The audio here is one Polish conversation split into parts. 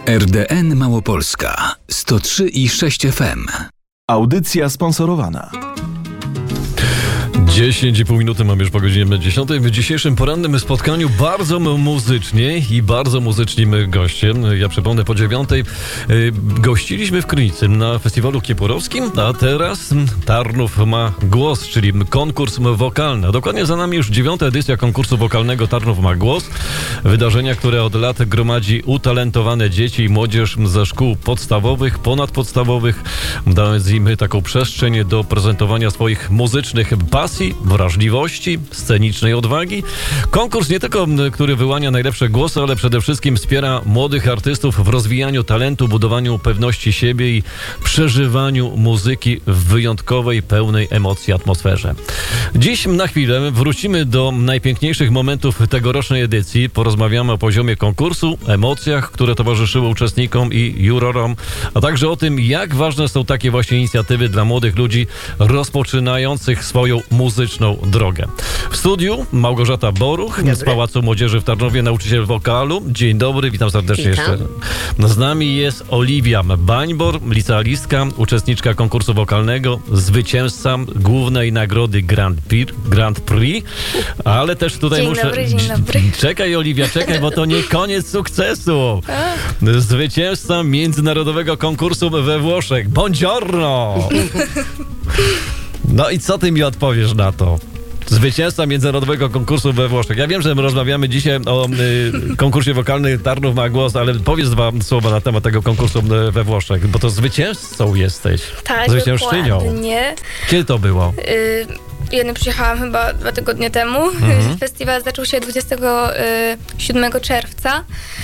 RDN Małopolska 103,6 FM. Audycja sponsorowana. 10,5 minuty mam już po godzinie 10. W dzisiejszym porannym spotkaniu bardzo muzycznie i bardzo muzycznym gościem. Ja przypomnę, po 9 gościliśmy w Krynicy na festiwalu kiełbórowskim, a teraz Tarnów ma głos, czyli konkurs wokalny. Dokładnie za nami już 9. edycja konkursu wokalnego Tarnów ma głos. Wydarzenia, które od lat gromadzi utalentowane dzieci i młodzież ze szkół podstawowych, ponadpodstawowych, dając im taką przestrzeń do prezentowania swoich muzycznych pasji, wrażliwości, scenicznej odwagi. Konkurs nie tylko, który wyłania najlepsze głosy, ale przede wszystkim wspiera młodych artystów w rozwijaniu talentu, budowaniu pewności siebie i przeżywaniu muzyki w wyjątkowej, pełnej emocji atmosferze. Dziś na chwilę wrócimy do najpiękniejszych momentów tegorocznej edycji. Porozmawiamy o poziomie konkursu, emocjach, które towarzyszyły uczestnikom i jurorom, a także o tym, jak ważne są takie właśnie inicjatywy dla młodych ludzi rozpoczynających swoją muzyczną drogę. W studiu Małgorzata Boruch z Pałacu Młodzieży w Tarnowie, nauczyciel wokalu. Dzień dobry, witam serdecznie jeszcze. Z nami jest Oliwia Bańbor, licealistka, uczestniczka konkursu wokalnego, zwycięzca głównej nagrody Grand Prix, ale też tutaj Dzień dobry. Czekaj, Oliwia, czekaj, bo to nie koniec sukcesu. Zwycięzca międzynarodowego konkursu we Włoszech. Buongiorno! No i co ty mi odpowiesz na to? Zwycięzca międzynarodowego konkursu we Włoszech. Ja wiem, że my rozmawiamy dzisiaj o konkursie wokalnym Tarnów ma głos, ale powiedz dwa słowa na temat tego konkursu we Włoszech, bo to zwycięzcą jesteś. Tak, zwyciężczynią. dokładnie. Kiedy to było? Ja przyjechałam chyba 2 tygodnie temu. Festiwal zaczął się 27 czerwca.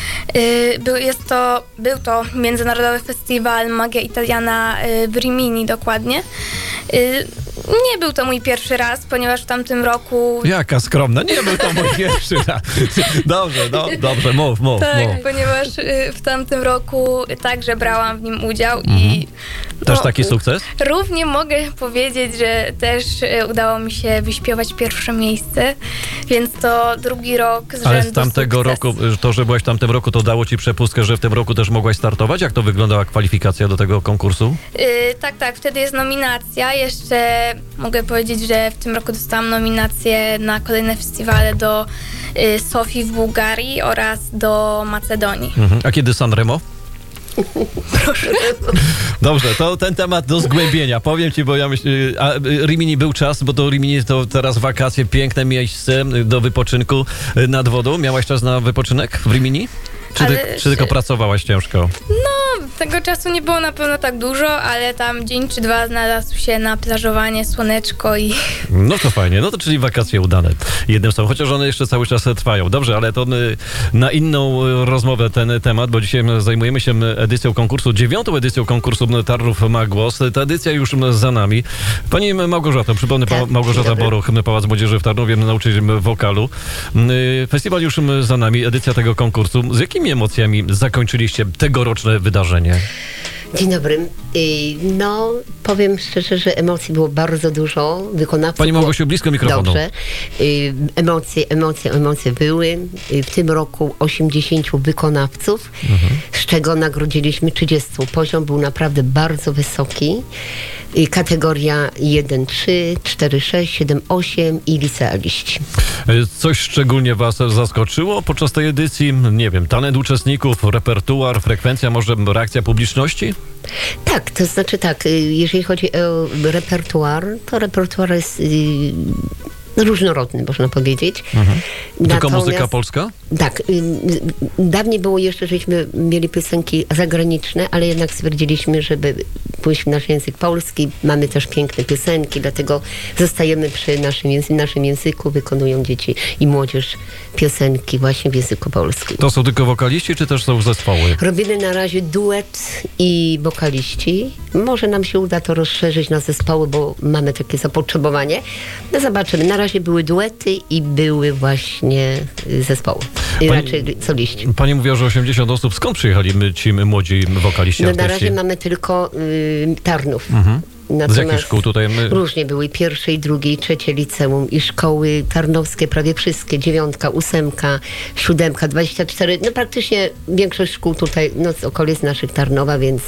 Był to międzynarodowy festiwal Magia Italiana w Rimini dokładnie. Nie był to mój pierwszy raz, ponieważ w tamtym roku... Jaka skromna, nie był to mój pierwszy raz. Dobrze, mów. Tak, ponieważ w tamtym roku także brałam w nim udział i... Też taki sukces? Równie mogę powiedzieć, że też udało mi się wyśpiewać pierwsze miejsce, więc to drugi rok z rzędu. Ale z tamtego roku, to, że byłaś w tamtym roku, to dało ci przepustkę, że w tym roku też mogłaś startować? Jak to wyglądała kwalifikacja do tego konkursu? Tak, wtedy jest nominacja. Jeszcze mogę powiedzieć, że w tym roku dostałam nominację na kolejne festiwale do Sofii w Bułgarii oraz do Macedonii. A kiedy Sanremo? Proszę. Dobrze, to ten temat do zgłębienia. Powiem ci, bo ja myślę, a Rimini był czas, bo to Rimini to teraz wakacje, piękne miejsce do wypoczynku nad wodą. Miałaś czas na wypoczynek w Rimini? Czy tylko pracowałaś ciężko? No, tego czasu nie było na pewno tak dużo, ale tam dzień czy dwa znalazł się na plażowanie, słoneczko i... No to fajnie, no to czyli wakacje udane. Jednym są, chociaż one jeszcze cały czas trwają. Dobrze, ale to na inną rozmowę ten temat, bo dzisiaj zajmujemy się edycją konkursu, 9. edycją konkursu Tarnów ma głos. Ta edycja już za nami. Pani Małgorzata, przypomnę, Tak, Małgorzata Boruch, Pałac Młodzieży w Tarnowie, nauczyciel wokalu. Festiwal już za nami, edycja tego konkursu. Z jakimi emocjami zakończyliście tegoroczne wydarzenie? Dzień dobry. No, powiem szczerze, że emocji było bardzo dużo. Wykonawców. Pani Małgosiu, blisko mikrofonu. Dobrze. Emocje były. W tym roku 80 wykonawców, z czego nagrodziliśmy 30. Poziom był naprawdę bardzo wysoki. Kategoria 1-3, 4-6, 7-8 i licealiści. Coś szczególnie was zaskoczyło podczas tej edycji? Nie wiem, talent uczestników, repertuar, frekwencja, może reakcja publiczności? Tak, to znaczy tak, jeżeli chodzi o repertuar, to repertuar jest różnorodny, można powiedzieć. Tylko muzyka polska? Tak. Dawniej było jeszcze, żeśmy mieli piosenki zagraniczne, ale jednak stwierdziliśmy, żeby pójść w nasz język polski. Mamy też piękne piosenki, dlatego zostajemy przy naszym języku. Wykonują dzieci i młodzież piosenki właśnie w języku polskim. To są tylko wokaliści, czy też są zespoły? Robimy na razie duet i wokaliści. Może nam się uda to rozszerzyć na zespoły, bo mamy takie zapotrzebowanie. No zobaczymy. Na razie były duety i były właśnie zespoły. Raczej soliści. Pani mówiła, że 80 osób. Skąd przyjechali ci młodzi wokaliści, No artyści? na razie mamy tylko Tarnów. Z jakich szkół tutaj? Różnie były, 1., 2., 3. liceum i szkoły tarnowskie, prawie wszystkie, 9., 8., 7., 24, no praktycznie większość szkół tutaj, no z okolic naszych Tarnowa, więc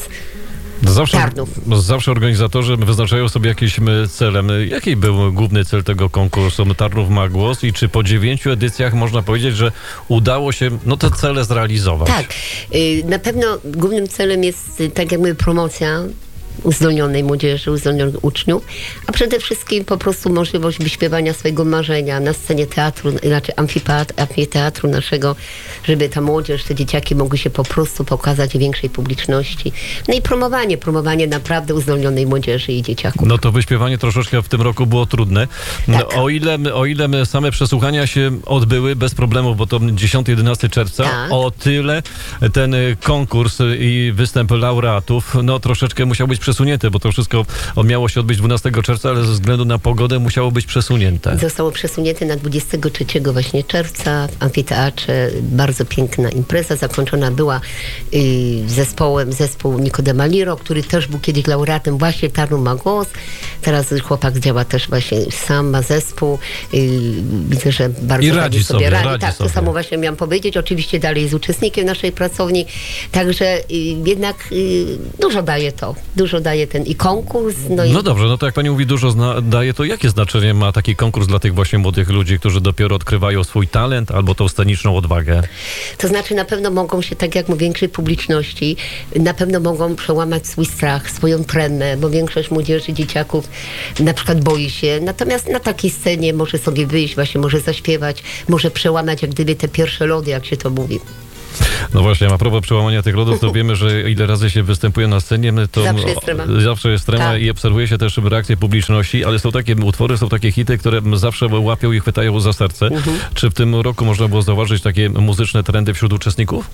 Zawsze organizatorzy wyznaczają sobie jakieś celem. Jaki był główny cel tego konkursu Tarnów ma głos i czy po 9 edycjach można powiedzieć, że udało się te cele zrealizować? Tak. Na pewno głównym celem jest, tak jak mówię, promocja uzdolnionej młodzieży, uzdolnionych uczniów, a przede wszystkim po prostu możliwość wyśpiewania swojego marzenia na scenie teatru, znaczy amfiteatru naszego, żeby ta młodzież, te dzieciaki mogły się po prostu pokazać większej publiczności. No i promowanie naprawdę uzdolnionej młodzieży i dzieciaków. No to wyśpiewanie troszeczkę w tym roku było trudne. Tak. O ile same przesłuchania się odbyły bez problemów, bo to 10-11 czerwca, tak. O tyle ten konkurs i występ laureatów, troszeczkę musiał być przesunięte, bo to wszystko miało się odbyć 12 czerwca, ale ze względu na pogodę musiało być przesunięte. Zostało przesunięte na 23 właśnie czerwca w amfiteatrze. Bardzo piękna impreza. Zakończona była zespół Nikodema Liro, który też był kiedyś laureatem właśnie Tarnów ma głos. Teraz chłopak działa też właśnie sam, ma zespół. Widzę, że bardzo radzi sobie. Tak, to samo właśnie miałam powiedzieć. Oczywiście dalej jest uczestnikiem naszej pracowni. Także jednak dużo daje to. Dużo daje ten i konkurs. No dobrze, to jak pani mówi, dużo daje, to jakie znaczenie ma taki konkurs dla tych właśnie młodych ludzi, którzy dopiero odkrywają swój talent albo tą sceniczną odwagę? To znaczy na pewno mogą się, tak jak mówię, większej publiczności, na pewno mogą przełamać swój strach, swoją tremę, bo większość młodzieży, dzieciaków na przykład boi się. Natomiast na takiej scenie może sobie wyjść, właśnie może zaśpiewać, może przełamać jak gdyby te pierwsze lody, jak się to mówi. No właśnie, a propos przełamania tych lodów, to wiemy, że ile razy się występuje na scenie, to zawsze jest trema tak. I obserwuje się też reakcję publiczności, ale są takie utwory, są takie hity, które zawsze łapią i chwytają za serce. Czy w tym roku można było zauważyć takie muzyczne trendy wśród uczestników?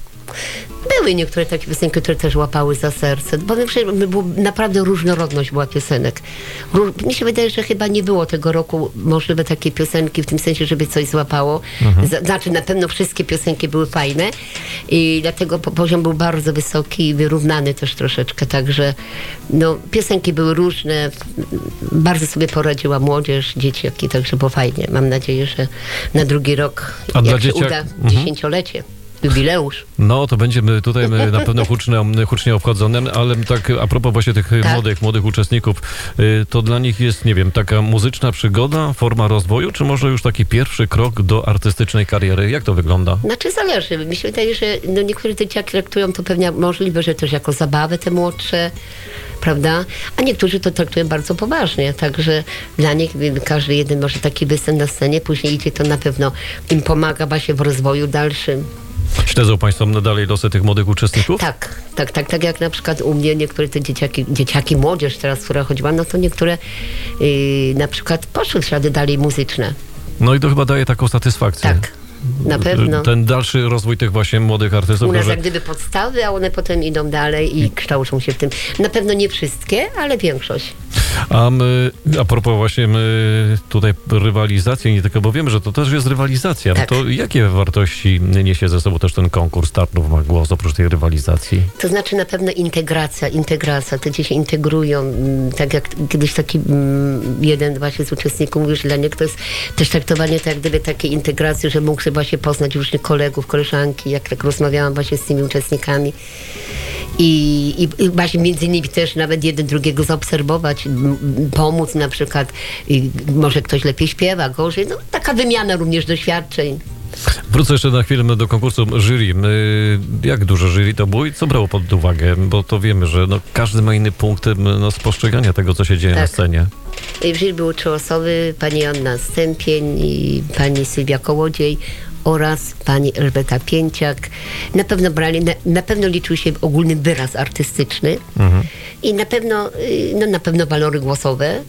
Były niektóre takie piosenki, które też łapały za serce. Powiem szczerze, naprawdę różnorodność była piosenek. Mi się wydaje, że chyba nie było tego roku możliwe takie piosenki w tym sensie, żeby coś złapało. Znaczy na pewno wszystkie piosenki były fajne i dlatego poziom był bardzo wysoki i wyrównany też troszeczkę. Także piosenki były różne. Bardzo sobie poradziła młodzież, dzieciaki, także było fajnie. Mam nadzieję, że na drugi rok, jak się uda, 10-lecie. Jubileusz. To będziemy tutaj na pewno hucznie obchodzone, ale tak a propos właśnie tych młodych uczestników, to dla nich jest, nie wiem, taka muzyczna przygoda, forma rozwoju, czy może już taki pierwszy krok do artystycznej kariery? Jak to wygląda? Znaczy zależy. Mi się wydaje, że niektóre dzieciaki traktują to pewnie możliwe, że też jako zabawę te młodsze, prawda? A niektórzy to traktują bardzo poważnie, także dla nich każdy jeden może taki występ na scenie, później idzie to na pewno im pomaga właśnie w rozwoju dalszym. Śledzą państwo dalej losy tych młodych uczestników? Tak jak na przykład u mnie niektóre te dzieciaki, młodzież teraz, która chodziła, to niektóre na przykład poszły w ślady dalej muzyczne. I to chyba daje taką satysfakcję. Tak. Na pewno. Ten dalszy rozwój tych właśnie młodych artystów. U nas jak gdyby podstawy, a one potem idą dalej i kształcą się w tym. Na pewno nie wszystkie, ale większość. A propos właśnie tutaj rywalizacji, nie tylko, bo wiemy, że to też jest rywalizacja. Tak. To jakie wartości niesie ze sobą też ten konkurs Tarnów ma głos oprócz tej rywalizacji? To znaczy na pewno integracja. Te dzieci się integrują. Tak jak kiedyś taki jeden właśnie z uczestników mówił, że dla niego to jest też traktowanie tak jak gdyby takiej integracji, że mógł właśnie poznać różnych kolegów, koleżanki, jak tak rozmawiałam właśnie z tymi uczestnikami. I właśnie między innymi też nawet jeden drugiego zaobserwować, pomóc na przykład, może ktoś lepiej śpiewa, gorzej, taka wymiana również doświadczeń. Wrócę jeszcze na chwilę do konkursu jury. Jak duże jury to było i co brało pod uwagę? Bo to wiemy, że każdy ma inny punkt spostrzegania tego, co się dzieje na scenie. W jury były 3 osoby, pani Anna Stępień i pani Sylwia Kołodziej oraz pani Elżbieta Pięciak. Na pewno liczył się ogólny wyraz artystyczny i na pewno walory głosowe.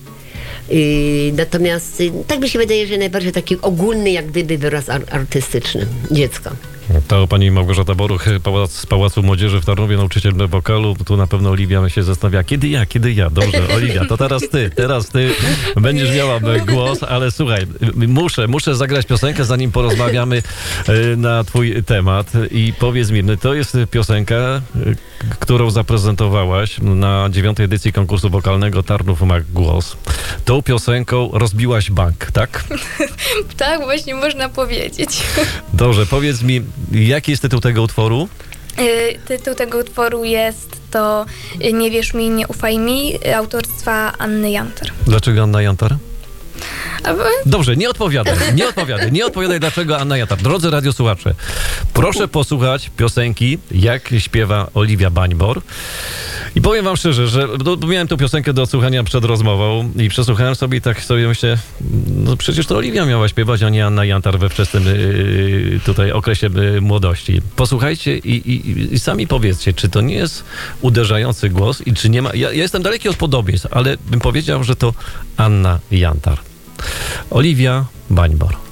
Natomiast tak mi się wydaje, że najbardziej taki ogólny jak gdyby wyraz artystyczny dziecka. To pani Małgorzata Boruch z Pałacu Młodzieży w Tarnowie, nauczyciel wokalu. Tu na pewno Oliwia się zastanawia, kiedy ja? Dobrze, Oliwia, to teraz ty będziesz miała głos, ale słuchaj, muszę zagrać piosenkę, zanim porozmawiamy na twój temat i powiedz mi, to jest piosenka, którą zaprezentowałaś na 9. edycji konkursu wokalnego Tarnów ma głos. Tą piosenką rozbiłaś bank, tak? Tak, właśnie można powiedzieć. Dobrze, powiedz mi, jaki jest tytuł tego utworu? Tytuł tego utworu jest to Nie wierz mi, nie ufaj mi, autorstwa Anny Jantar. Dlaczego Anna Jantar? Dobrze, nie odpowiadaj, dlaczego Anna Jantar. Drodzy radiosłuchacze, proszę posłuchać piosenki, jak śpiewa Oliwia Bańbor. I powiem wam szczerze, że miałem tę piosenkę do odsłuchania przed rozmową i przesłuchałem sobie i tak sobie myślę, no przecież to Oliwia miała śpiewać, a nie Anna Jantar we wczesnym tutaj okresie młodości. Posłuchajcie i sami powiedzcie, czy to nie jest uderzający głos i czy nie ma... Ja jestem daleki od podobieństw, ale bym powiedział, że to Anna Jantar. Oliwia Bańbor.